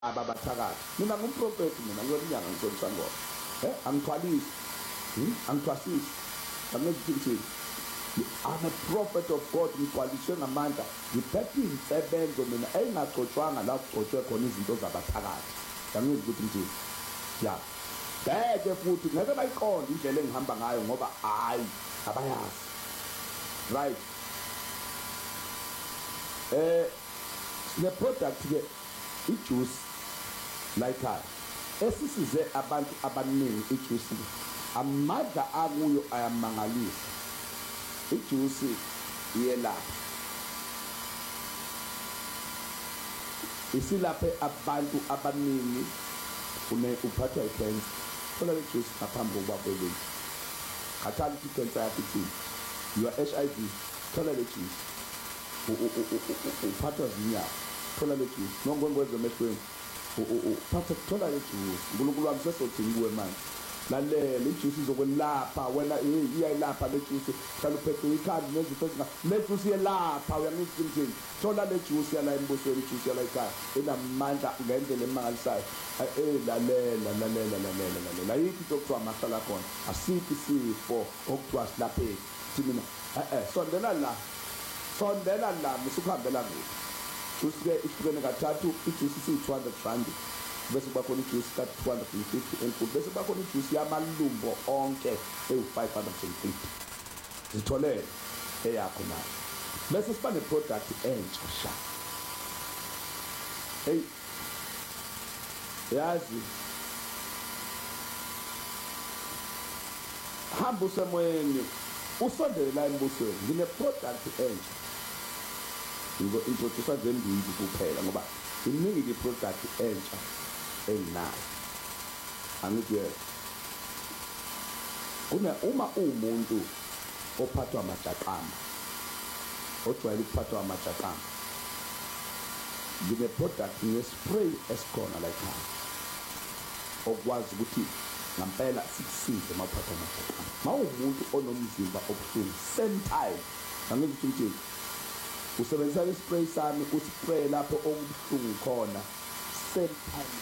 ababathakathi. Mina ngumprofeti, mina ngiyonyanga ngitshonisa ngona. Angithwalisi, angithwasisi, angizithini. I'm a prophet of God, ngigcwaliswe ngamandla, ngiphethe insebenzo mina engagcotshwanga la kugcotshwe khona izinto zabathakathi. Angizwe ukuthi nje ya ngeke futhi ngeke bayiqonde indlela engihamba ngayo ngoba hayi abayazi. Right. Le product ke ijuice like esisize abantu abaningi ijuice amandla akuyo ayamangalisa. Ijuice iyelapha, isilaphe abantu abaningi uphathwa icancer. Thola le juice ngaphambi kokuba kweleni. Khathala ukuthi icancer yakho ithini. You are HIV, thola le juice. Uphathwa zinyawo, thola le juice. Nongwengweze emehlweni, thola le juice. uNkulunkulu wami sesothini kuwe manje. Lalela ijuice izokwelapha wena, iyayilapha le juice. Hlala uphethe ikhanda nezifo le juice iyelapha, uyangizwa. Thola le juice yala embusweni, ijuice yala ekhaya enamandla ngendlela emangalisayo. Lalela yithi into okuthiwa mahlala khona, asikho isifo okuthiwa silapheki. Mina sondela la musukuhambela ngaphi. Juice ke ihlukene kathathu. Ijuiceisi-200 rand, bese kuba khona ijuice ka-250 enkulu, bese kuba khona ijuice yamalumbo onke ewu-550. Zitholele eyakho nayo. Bese siba ne-product entsha sha. Hey, yazi hamba usemoyeni usondele la embusweni, ngine-product entsha. Ngizo-introduce nje kuphela ngoba iningi i-product entsha enginayo. Angikuyeke uma umuntu ophathwa amajaqamba, ojwayele ukuphathwa amajaqamba, ngine-product nge-spray esikhona la ekhaya okwazi ukuthi ngampela sikusize uma uphathwa amajaqamba. Ma umuntu onomzimba obuhlungu, same time, angizwe ukuthi usebenzisa i-spray sami, uspray lapho okubuhlungu khona, same time.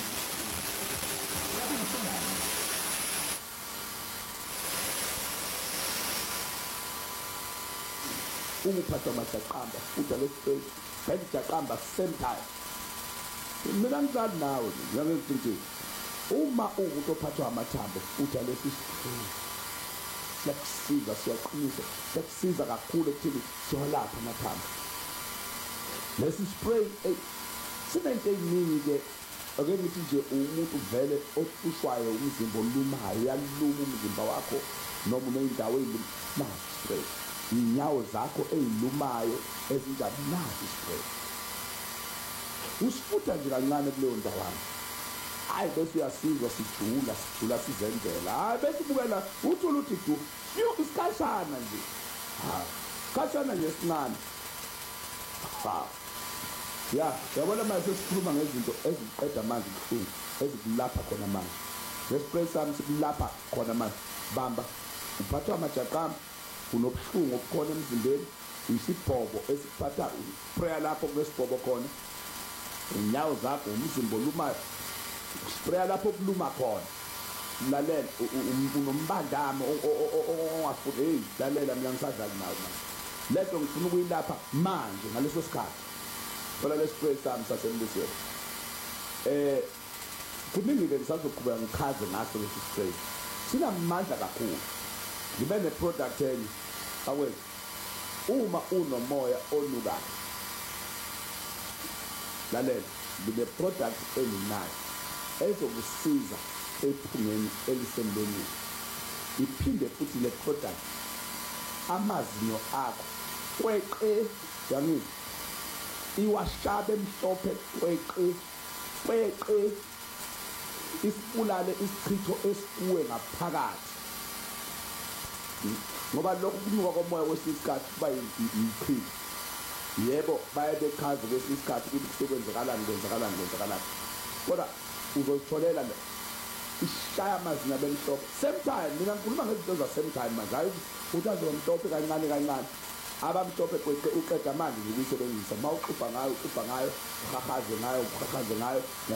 Uphathwa amajaqamba uda le spray, bheka ijaqamba same time. Mina ngizali nawe, ngiyangizwa ukuthi uma umuntu ophathwa amathambo uda lesi spray siyakusiza, siyaqinisa, siyakusiza kakhulu ekuthini siyolapha amathambo. Lesi spray sinento eyiningi-ke. Ake ngithi nje umuntu vele ohlushwayo umzimba olumayo, uyaluma umzimba wakho noma uney'ndawo ey'lumayo, spray. Iy'nyawo zakho ey'lumayo ezinjani, nazi spray. Usifutha nje kancane kuleyo ndawana, hayi bese uyasizwa, sijula sizenzela. Hayi bese ubukela uthula uthi du isikhashana nje, isikhashana nje esincane. Ya yabona manje sesikhuluma ngezinto eziqeda manje ubuhlungu, ezikulapha khona manje. Le-spray sami sikulapha khona manje. Bamba, uphathwa amajaqamba, unobuhlungu obukhona emzimbeni, isibhobo esikuphatha, uspraya lapho kulesibhobo khona, iy'nyawo zakho, umzimba olumayo, uspraya lapho kuluma khona. Lalela unombandamo ongafuni. Hey, lalela mina ngisadlali nawe manje. Leto ngifuna ukuyilapha manje ngaleso sikhathi. Thola le spray sami sasembusweni. Kuningi-ke ngisazoqhubeka ngichaze ngaso lesi spray. Sinamandla kakhulu. Ngibe ne-product enye awethu. Uma unomoya onukayo, lalela, ngine-product enginayo ezokusiza ephungeni elisemlonyeni. Iphinde futhi le product amazinyo akho kweqe, yangizwa, iwashabe mhlophe kweqe, isibulale isichitho esikuwe ngaphakathi. Ngoba lokhu kunuka komoya kwesinye isikhathi kuba yichitho. Yebo baye bechaza kwesinye isikhathi ukuthi kusokwenzekalani. Kodwa uzozitholela le ishaya amazinyo abemhlophe. Same time, mina ngikhuluma ngezinto za same time manje, hayi ukuthi azomhlophe kancane. abamhlophe uqeda manje ukuyisebenzisa, uma uxubha ngayo uhahaze ngayo